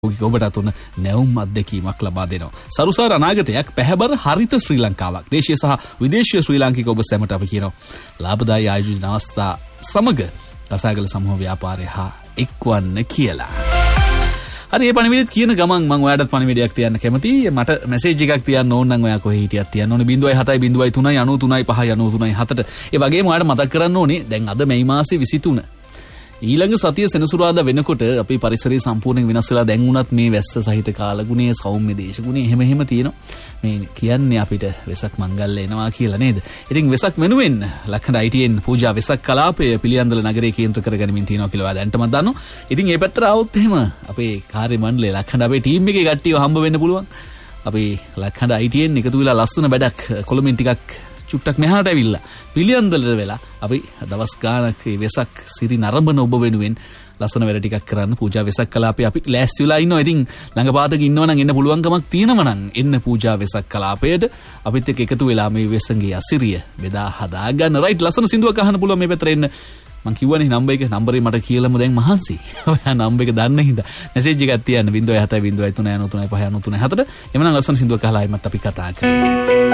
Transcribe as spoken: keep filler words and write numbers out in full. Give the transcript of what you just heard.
ඔබට තුන නැවුම් අත්දැකීමක් ලබා දෙනවා. සරුසාර අනාගතයක් පැහැබර හරිත ශ්‍රී ලංකාවක්. දේශීය සහ විදේශීය ශ්‍රී ලාංකික ඔබ සැමට අපි කියනවා ලාභදායී ආයෝජන අවස්ථා සමග කසාගල සමූහ ව්‍යාපාරය හා එක්වන්න කියලා. හරි මේ පණිවිඩයත් කියන ගමන් මම ඔයාලට පණිවිඩයක් තියන්න කැමතියි. මට මැසේජ් එකක් තියන්න ඕන නම් ඔයා කොහේ හිටියත් තියන්න ඕනේ zero seven zero three nine nine three five nine three seven. ඒ වගේම ඔයාලට මතක් කරන්න ඕනේ දැන් අද මේ මාසේ විසිතුන ඊළඟ සතිය සෙනසුරාදා වෙනකොට අපේ පරිසරය සම්පූර්ණයෙන් වෙනස් වෙලා දැන් උනත් මේ වැස්ස සහිත කාලගුණයේ සෞම්‍ය දේශගුණයේ එහෙම එහෙම තියෙනවා. මේ කියන්නේ අපිට වෙසක් මංගල්‍ය එනවා කියලා නේද? ඉතින් වෙසක් වෙනුවෙන් ලක්හඬ I T N පූජා වෙසක් කලාපය පිළියන්දල නගරයේ කේන්ද්‍ර කරගනිමින් තියෙනවා කියලා ඔයා දැන්ටම දන්නවා. ඉතින් මේ පැත්තට આવොත් එහෙම අපේ කාර්ය මණ්ඩලය ලක්හඬ අපේ ටීම් එකේ කට්ටියව හම්බ වෙන්න පුළුවන්. අපි ලක්හඬ I T N එකතු වෙලා ලස්සන වැඩක් කොළඹින් ටිකක් චුට්ටක් මෙහාට ඇවිල්ලා පිළියන්දලට වෙලා අපි දවස් ගානක් වෙසක් සිරි නරඹන ඔබ වෙනුවෙන් ලස්සන වැඩ ටිකක් කරන්න පූජා වෙසක් කලාපේ අපි ලෑස්ති වෙලා ඉන්නවා. ඉතින් ළඟපාතක ඉන්නවනම් එන්න පුළුවන්කමක් තියෙනවා නම් එන්න පූජා වෙසක් කලාපයට අපිත් එක්ක එකතු වෙලා මේ වෙසඟේ අසිරිය බෙදා හදා ගන්න. රයිට් ලස්සන සින්දුවක් අහන්න පුළුවන් මේ පැත්තට එන්න. මං කිව්වනේ නම්බර් එක නම්බරේ මට කියලාම දැන් මහන්සි. ඔයා නම්බර් එක දන්න හින්දා මැසේජ් එකක් තියන්න zero seven zero three nine nine three five nine three seven. එමනම් ලස්සන සින්දුවක් අහලා ආයෙත් අපි කතා කරමු.